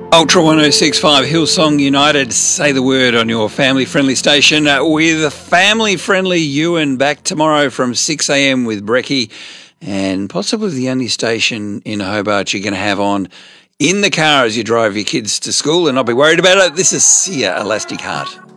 Ultra 1065 Hillsong United, say the word on your family-friendly station with family-friendly Ewan back tomorrow from 6 a.m. with Brecky, and possibly the only station in Hobart you're going to have on in the car as you drive your kids to school and not be worried about it. This is Sia Elastic Heart.